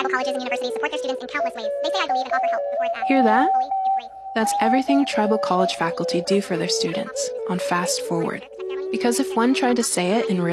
tribal colleges and universities support their students in countless ways. They say I believe and offer help before it's asked. Hear that? Belief is grace. That's everything tribal college faculty do for their students on Fast Forward. Because if one tried to say it in real